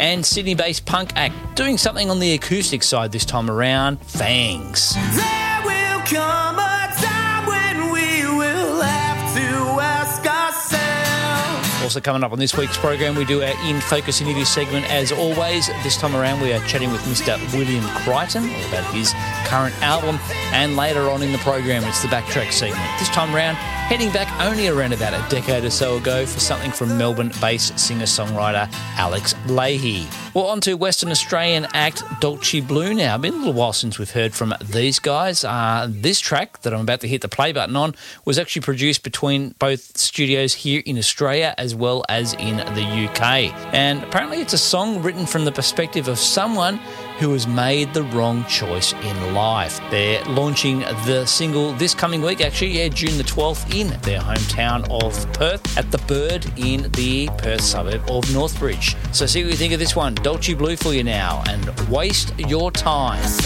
and Sydney-based punk act doing something on the acoustic side this time around, Fangs. There will come a time when we will have to ask ourselves. Also coming up on this week's program, we do our In Focus interview segment as always. This time around we are chatting with Mr. William Crichton all about his current album, and later on in the program it's the Backtrack segment. This time around, heading back only around about a decade or so ago for something from Melbourne-based singer-songwriter Alex Leahy. Well, on to Western Australian act Dolce Blue now. Been a little while since we've heard from these guys. This track that I'm about to hit the play button on was actually produced between both studios here in Australia as well as in the UK. And apparently it's a song written from the perspective of someone who has made the wrong choice in life. They're launching the single this coming week, actually, June the 12th, in their hometown of Perth at the Bird in the Perth suburb of Northbridge. So see what you think of this one. Dolce Blue for you now, and Waste Your Time.